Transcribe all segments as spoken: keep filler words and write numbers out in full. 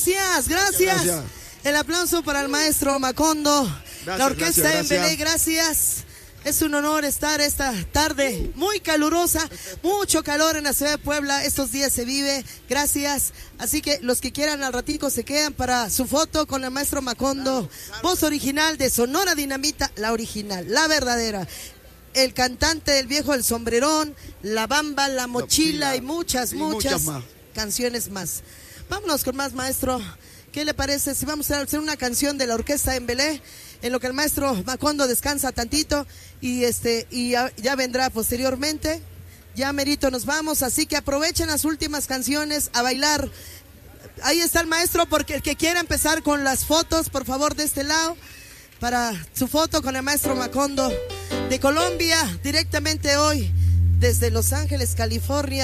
Gracias, gracias. gracias. El aplauso para el maestro Macondo, gracias, la orquesta gracias, de Embelé, gracias. Es un honor estar esta tarde muy calurosa, mucho calor en la ciudad de Puebla, estos días se vive, gracias. Así que los que quieran al ratico se quedan para su foto con el maestro Macondo, voz original de Sonora Dinamita, la original, la verdadera. El cantante del viejo El Sombrerón, La Bamba, La Mochila y muchas, y muchas, muchas más. canciones más. Vámonos con más, maestro. ¿Qué le parece si vamos a hacer una canción de la orquesta Embelé, en lo que el maestro Macondo descansa tantito y este y ya, ya vendrá posteriormente? Ya merito nos vamos, así que aprovechen las últimas canciones a bailar. Ahí está el maestro, porque el que quiera empezar con las fotos, por favor, de este lado, para su foto con el maestro Macondo de Colombia, directamente hoy desde Los Ángeles, California,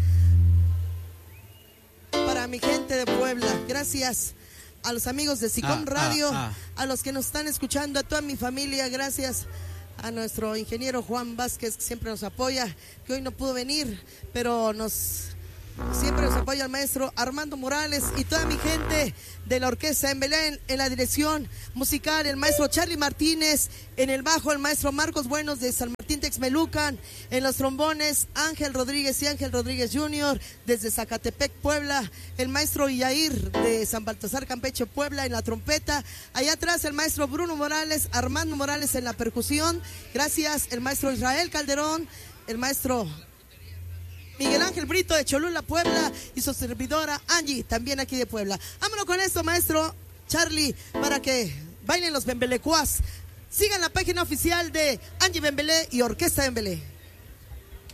para mi gente de Puebla. Gracias a los amigos de Sicom ah, Radio, ah, ah. a los que nos están escuchando, a toda mi familia, gracias a nuestro ingeniero Juan Vázquez, que siempre nos apoya, que hoy no pudo venir, pero nos siempre nos apoya el maestro Armando Morales y toda mi gente de la orquesta en Belén, en la dirección musical, el maestro Charlie Martínez, en el bajo el maestro Marcos Buenos de San Martín Texmelucan, en los trombones Ángel Rodríguez y Ángel Rodríguez junior desde Zacatepec, Puebla, el maestro Yair de San Baltasar, Campeche, Puebla, en la trompeta, allá atrás el maestro Bruno Morales, Armando Morales en la percusión, gracias, el maestro Israel Calderón, el maestro Miguel Ángel Brito de Cholula, Puebla, y su servidora Angie, también aquí de Puebla. Vámonos con esto, maestro Charlie, para que bailen los bembelecuas. Sigan la página oficial de Angie Bembelé y Orquesta Bembelé.